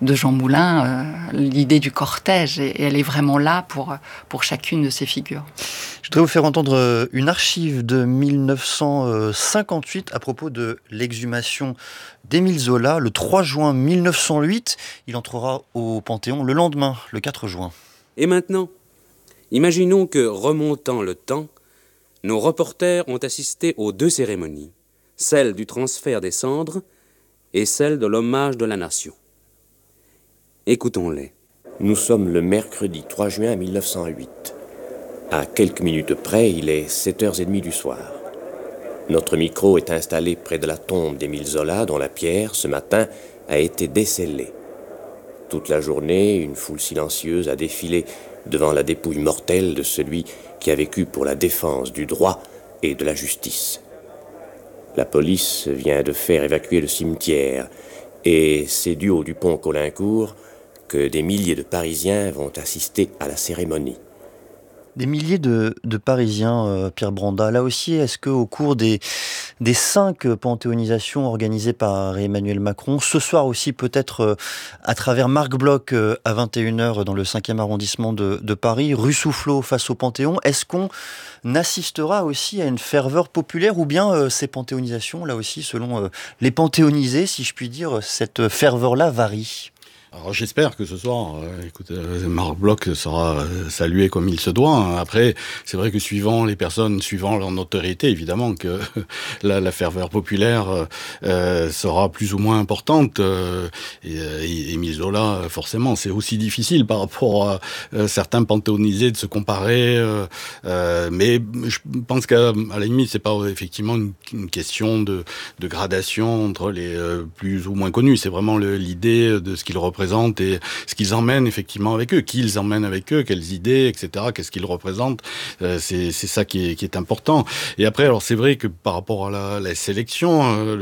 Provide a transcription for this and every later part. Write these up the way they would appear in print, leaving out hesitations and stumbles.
de Jean Moulin, l'idée du cortège, et elle est vraiment là pour chacune de ces figures. Je voudrais vous faire entendre une archive de 1958 à propos de l'exhumation d'Émile Zola. Le 3 juin 1908, il entrera au Panthéon le lendemain, le 4 juin. Et maintenant, imaginons que, remontant le temps, nos reporters ont assisté aux deux cérémonies, celle du transfert des cendres et celle de l'hommage de la nation. Écoutons-les. Nous sommes le mercredi 3 juin 1908. À quelques minutes près, il est 7h30 du soir. Notre micro est installé près de la tombe d'Émile Zola, dont la pierre, ce matin, a été descellée. Toute la journée, une foule silencieuse a défilé devant la dépouille mortelle de celui qui a vécu pour la défense du droit et de la justice. La police vient de faire évacuer le cimetière et c'est du haut du pont Caulaincourt que des milliers de Parisiens vont assister à la cérémonie. Des milliers de Parisiens, Pierre Branda. Là aussi, est-ce qu'au cours des 5 panthéonisations organisées par Emmanuel Macron, ce soir aussi peut-être à travers Marc Bloch à 21h dans le 5e arrondissement de Paris, rue Soufflot face au Panthéon, est-ce qu'on assistera aussi à une ferveur populaire ou bien ces panthéonisations, là aussi, selon les panthéonisés, si je puis dire, cette ferveur-là varie ? Alors j'espère que ce soir, Marc Bloch sera salué comme il se doit. Après, c'est vrai que suivant les personnes, suivant leur notoriété, évidemment que la ferveur populaire sera plus ou moins importante. Et Émile Zola, forcément, c'est aussi difficile par rapport à certains panthéonisés de se comparer. Mais je pense qu'à la limite, c'est pas effectivement une question de gradation entre les plus ou moins connus. C'est vraiment l'idée de ce qu'il représente et ce qu'ils emmènent effectivement avec eux, qui ils emmènent avec eux, quelles idées, etc., qu'est-ce qu'ils représentent, c'est ça qui est important. Et après, alors c'est vrai que par rapport à la sélection,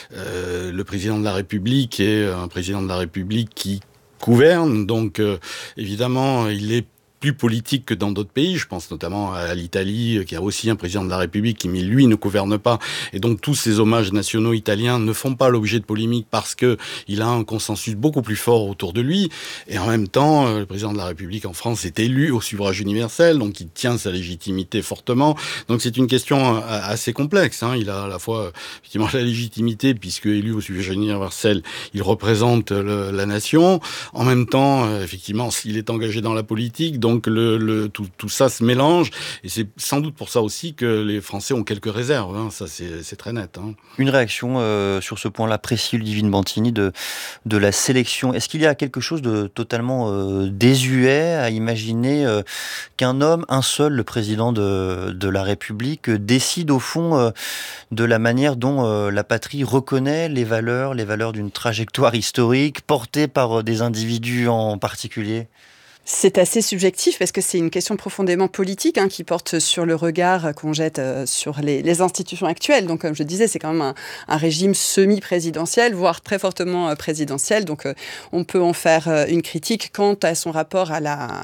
le président de la République est un président de la République qui gouverne, donc évidemment, il est plus politique que dans d'autres pays. Je pense notamment à l'Italie, qui a aussi un président de la République qui, lui, ne gouverne pas. Et donc, tous ces hommages nationaux italiens ne font pas l'objet de polémiques parce que il a un consensus beaucoup plus fort autour de lui. Et en même temps, le président de la République en France est élu au suffrage universel, donc il tient sa légitimité fortement. Donc, c'est une question assez complexe, hein. Il a à la fois, effectivement, la légitimité, puisque élu au suffrage universel, il représente la nation. En même temps, effectivement, s'il est engagé dans la politique, donc tout ça se mélange, et c'est sans doute pour ça aussi que les Français ont quelques réserves, hein. Ça c'est très net, hein. Une réaction sur ce point-là précis, Ludivine Bantini, de la sélection. Est-ce qu'il y a quelque chose de totalement désuet à imaginer qu'un homme, un seul, le président de la République, décide au fond de la manière dont la patrie reconnaît les valeurs d'une trajectoire historique portée par des individus en particulier ? C'est assez subjectif parce que c'est une question profondément politique qui porte sur le regard qu'on jette sur les institutions actuelles. Donc, comme je disais, c'est quand même un régime semi-présidentiel, voire très fortement présidentiel. Donc, on peut en faire une critique quant à son rapport à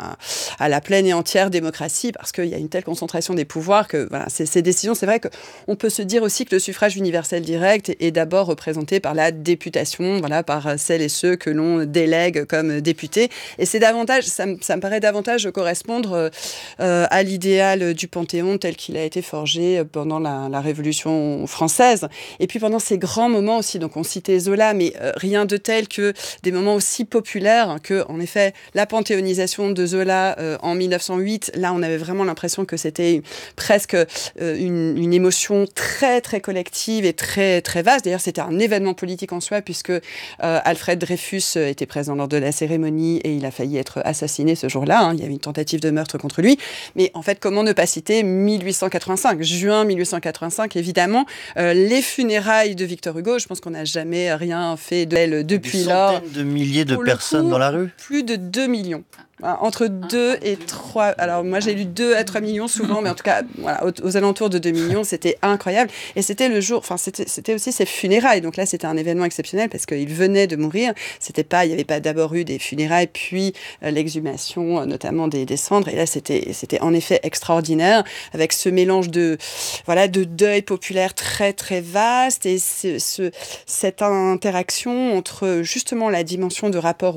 la pleine et entière démocratie, parce qu'il y a une telle concentration des pouvoirs que voilà, ces décisions, c'est vrai qu'on peut se dire aussi que le suffrage universel direct est d'abord représenté par la députation, voilà, par celles et ceux que l'on délègue comme députés. Et c'est davantage... Ça me paraît davantage correspondre à l'idéal du Panthéon tel qu'il a été forgé pendant la Révolution française. Et puis pendant ces grands moments aussi, donc on citait Zola, mais rien de tel que des moments aussi populaires que, en effet, la panthéonisation de Zola en 1908. Là, on avait vraiment l'impression que c'était presque une émotion très, très collective et très, très vaste. D'ailleurs, c'était un événement politique en soi, puisque Alfred Dreyfus était présent lors de la cérémonie et il a failli être assassiné ce jour-là. Il y avait une tentative de meurtre contre lui. Mais en fait, comment ne pas citer 1885, juin 1885, évidemment, les funérailles de Victor Hugo. Je pense qu'on n'a jamais rien fait d'elle depuis lors. Des centaines de milliers de personnes dans la rue. Plus de 2 millions. Entre 2 et 3... Alors, moi, j'ai lu 2 à 3 millions souvent, mais en tout cas, voilà, aux alentours de 2 millions, c'était incroyable. Et c'était le jour... Enfin, c'était aussi ses funérailles. Donc là, c'était un événement exceptionnel parce qu'il venait de mourir. Il n'y avait pas d'abord eu des funérailles, puis l'exhumation, notamment des cendres. Et là, c'était en effet extraordinaire, avec ce mélange de deuil populaire très, très vaste et cette interaction entre, justement, la dimension de rapport